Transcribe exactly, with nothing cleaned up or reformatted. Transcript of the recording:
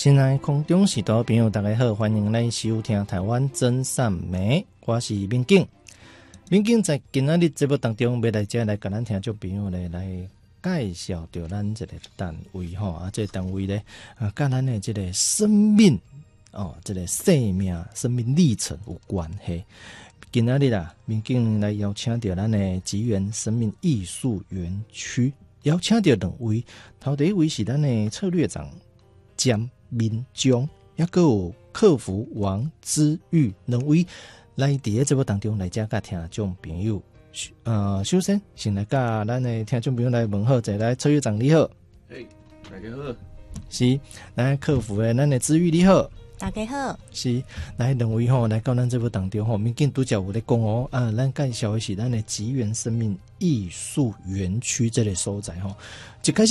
亲爱的空中时代朋友，大家好，欢迎来收听台湾真善美，我是民警。民警在今仔日节目当中，要来这来跟咱听众朋友来来介绍到咱这个单位吼啊，这个单位咧啊，跟咱的这个生命哦，这个生命、生命历程有关系。今仔日啦，民警来邀请到咱的吉源生命艺术园区，邀请到两位，头第一位是咱的策略长江民忠，也个有客服王之玉两位来伫个节目当中来遮甲听众朋友。呃，首先先来甲咱的听众朋友来问好，再来策略长你好， 嘿，大家好， 是咱客服的咱的之玉你好。 大家好，是来两位吼，来到咱这部当中吼，民警拄则有咧讲哦，啊，咱介绍的是咱的吉源生命艺术园区这个所在吼，一开始。